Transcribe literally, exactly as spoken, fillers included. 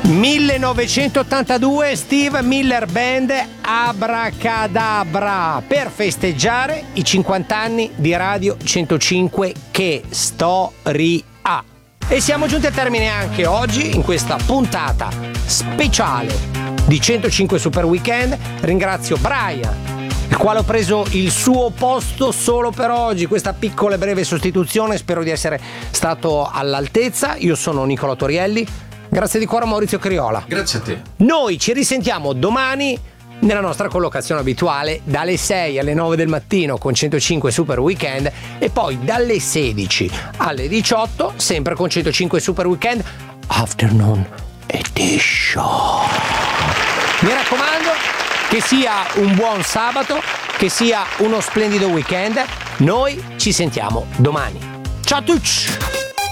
millenovecentottantadue, Steve Miller Band, Abracadabra, per festeggiare i cinquanta anni di Radio centocinque. Che storia! E siamo giunti al termine anche oggi in questa puntata speciale di centocinque Super Weekend. Ringrazio Brian, il quale ho preso il suo posto solo per oggi, questa piccola e breve sostituzione. Spero di essere stato all'altezza. Io sono Nicolò Torielli. Grazie di cuore a Maurizio Criola. Grazie a te. Noi ci risentiamo domani nella nostra collocazione abituale dalle sei alle nove del mattino con centocinque Super Weekend e poi dalle sedici alle diciotto sempre con centocinque Super Weekend Afternoon Edition. Mi raccomando, che sia un buon sabato, che sia uno splendido weekend. Noi ci sentiamo domani. Ciao a tutti!